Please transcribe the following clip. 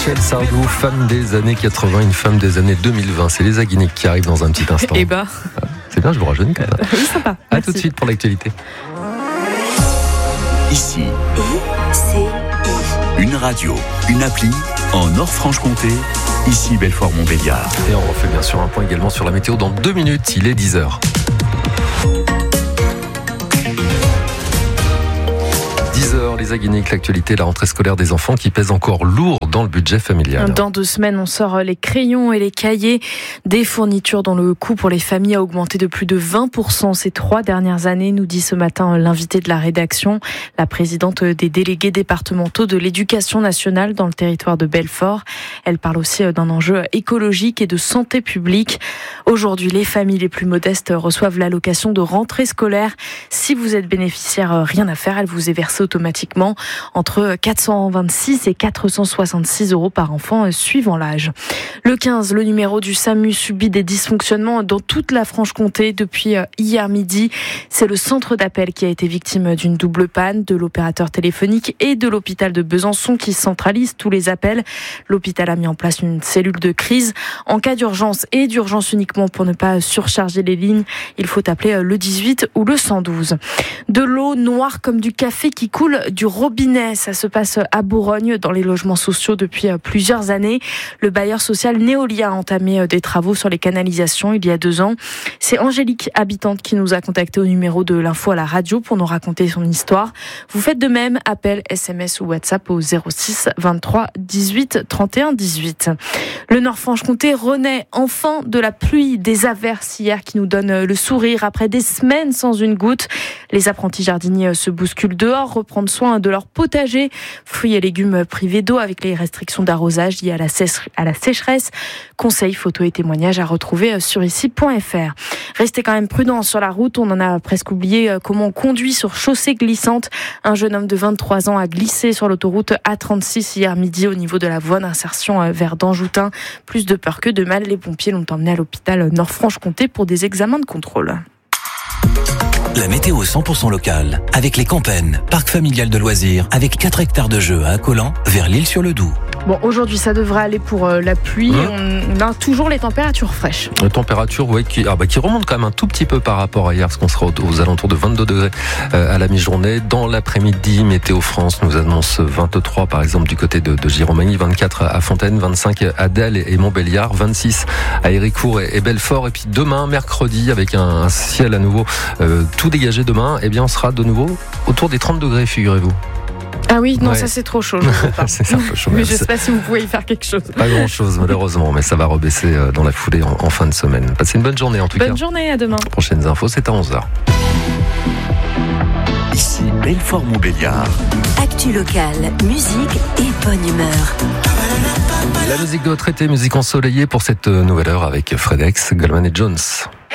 Michel Sardou, femme des années 80, une femme des années 2020. C'est les Aguiniques qui arrivent dans un petit instant. Eh ben. C'est bien, je vous rajeunis quand même. Oui, sympa. À tout de suite pour l'actualité. Ici, une radio, une appli en Nord-Franche-Comté. Ici Belfort-Montbéliard. Et on refait bien sûr un point également sur la météo dans 2 minutes. Il est 10h. 10h, les Aguiniques, l'actualité, la rentrée scolaire des enfants qui pèse encore lourd dans le budget familial. Dans 2 semaines, on sort les crayons et les cahiers, des fournitures dont le coût pour les familles a augmenté de plus de 20% ces 3 dernières années, nous dit ce matin l'invité de la rédaction, la présidente des délégués départementaux de l'éducation nationale dans le territoire de Belfort. Elle parle aussi d'un enjeu écologique et de santé publique. Aujourd'hui, les familles les plus modestes reçoivent l'allocation de rentrée scolaire. Si vous êtes bénéficiaire, rien à faire, elle vous est versée automatiquement entre 426 et 466 € par enfant suivant l'âge. Le 15, le numéro du SAMU subit des dysfonctionnements dans toute la Franche-Comté depuis hier midi. C'est le centre d'appel qui a été victime d'une double panne de l'opérateur téléphonique et de l'hôpital de Besançon qui centralise tous les appels. L'hôpital a mis en place une cellule de crise. En cas d'urgence et d'urgence uniquement pour ne pas surcharger les lignes, il faut appeler le 18 ou le 112. De l'eau noire comme du café qui coule du robinet. Ça se passe à Bourgogne, dans les logements sociaux depuis plusieurs années. Le bailleur social Néolia a entamé des travaux sur les canalisations il y a 2 ans. C'est Angélique, habitante, qui nous a contacté au numéro de l'info à la radio pour nous raconter son histoire. Vous faites de même, appel, SMS ou WhatsApp au 06 23 18 31 18. Le Nord-Franche-Comté renaît enfin de la pluie, des averses hier qui nous donnent le sourire après des semaines sans une goutte. Les apprentis jardiniers se bousculent dehors, reprendre soin de leur potager, fruits et légumes privés d'eau avec les restrictions d'arrosage liées à la sécheresse. Conseils, photos et témoignages à retrouver sur ici.fr. Restez quand même prudents sur la route, on en a presque oublié comment on conduit sur chaussée glissante. Un jeune homme de 23 ans a glissé sur l'autoroute A36 hier midi au niveau de la voie d'insertion vers Danjoutin. Plus de peur que de mal, les pompiers l'ont emmené à l'hôpital Nord-Franche-Comté pour des examens de contrôle. La météo 100% locale avec les Campennes, parc familial de loisirs avec 4 hectares de jeux à Accolant vers l'Île-sur-le-Doubs. Bon, aujourd'hui, ça devrait aller pour la pluie. On a toujours les températures fraîches. La température, qui remonte quand même un tout petit peu par rapport à hier, parce qu'on sera aux alentours de 22 degrés à la mi-journée. Dans l'après-midi, Météo France nous annonce 23, par exemple, du côté de Giromagny, 24 à Fontaine, 25 à Delle et Montbéliard, 26 à Héricourt et Belfort. Et puis demain, mercredi, avec un ciel à nouveau tout dégagé demain, on sera de nouveau autour des 30 degrés, figurez-vous. Ah oui, non, ça c'est trop chaud. C'est un peu chaud. Mais je ne sais pas si vous pouvez y faire quelque chose. Pas grand-chose, malheureusement, mais ça va rebaisser dans la foulée en fin de semaine. Passez une bonne journée en tout cas. Bonne journée, à demain. Prochaines infos, c'est à 11h. Ici Belfort-Montbéliard. Actu locale, musique et bonne humeur. La musique de retraité, musique ensoleillée pour cette nouvelle heure avec Fredex, Goldman et Jones.